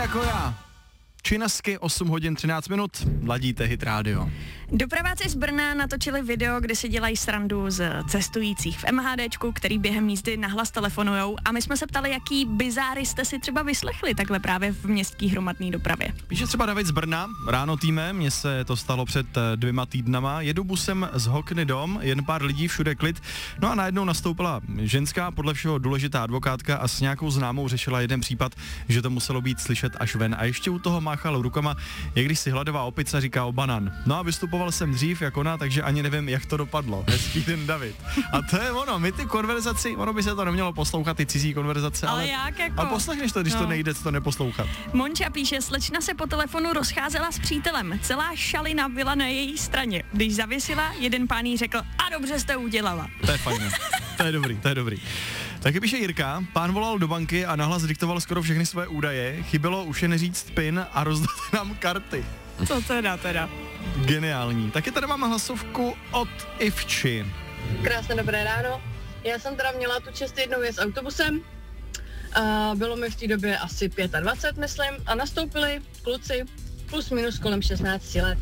jako já. Činasky, 8 hodin 13 minut, ladíte Hit Radio. Dopraváci z Brna natočili video, kde si dělají srandu z cestujících v MHDčku, který během jízdy nahlas telefonujou, a my jsme se ptali, jaký bizáry jste si třeba vyslechli takhle právě v městské hromadné dopravě. Píše třeba David z Brna, ráno týme, mně se to stalo před 2 týdnama, jedu busem z Hokny dom, jen pár lidí, všude klid, no a najednou nastoupila ženská, podle všeho důležitá advokátka, a s nějakou známou řešila jeden případ, že to muselo být slyšet až ven, a ještě u toho máchal rukama, jak když si hladová opice říká o banán. No a vystupoval jsem dřív jako ona, takže ani nevím, jak to dopadlo. Hezký den, David. A to je ono, my ty konverzaci, ono by se to nemělo poslouchat, ty cizí konverzace, ale jak jako? A poslechneš to, když to nejde to neposlouchat. Monča píše, slečna se po telefonu rozcházela s přítelem, celá šalina byla na její straně. Když zavěsila, jeden pán jí řekl, a dobře jste udělala. To je fajn, to je dobrý. Taky píše Jirka, pán volal do banky a nahlas diktoval skoro všechny své údaje, chybělo už jen říct PIN a rozdat nám karty. Co teda? Geniální. Taky tady máme hlasovku od Ivči. Krásné dobré ráno. Já jsem teda měla tu čest jednou jet s autobusem. Bylo mi v té době asi 25, myslím, a nastoupili kluci plus minus kolem 16 let.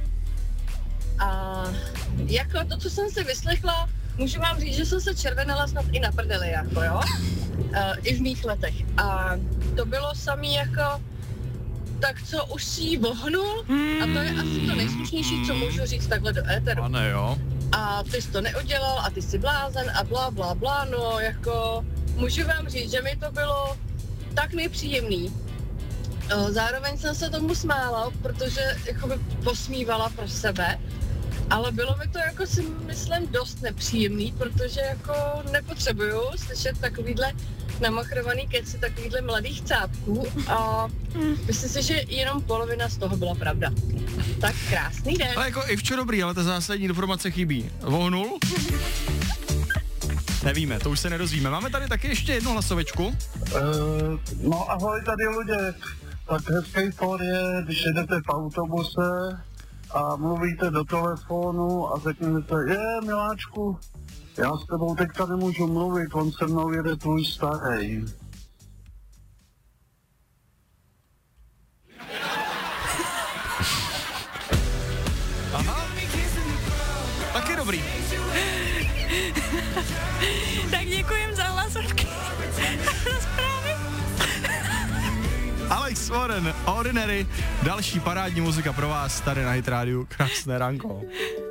A jako to, co jsem si vyslechla, můžu vám říct, že jsem se červenala snad i na prdeli, jako jo, i v mých letech. A to bylo samý jako, tak co už si ji vohnul, a to je asi to nejslušnější, co můžu říct takhle do éteru. A ne, jo. A ty jsi to neudělal a ty jsi blázen a blá, no jako, můžu vám říct, že mi to bylo tak nepříjemný. Zároveň jsem se tomu smála, protože jakoby posmívala pro sebe, ale bylo mi to jako si myslím dost nepříjemný, protože jako nepotřebuju slyšet takovýhle namachrovaný keci takovýhle mladých cápků, a myslím si, že jenom polovina z toho byla pravda. Tak krásný den. Ale jako Ivčo dobrý, ale ta zásadní informace chybí. Vohnul? Nevíme, to už se nedozvíme. Máme tady taky ještě jednu hlasovečku. No ahoj tady lidé. Tak hezký for je, když jedete v autobuse a mluvíte do telefonu a řeknete, miláčku, já s tebou teďka nemůžu mluvit, on se mnou jede tvůj starý. Aha. Taky dobrý. Tak děkujem za hlasovky. Alex Warren, Ordinary, další parádní muzika pro vás tady na Hit Radio. Krásné ránko.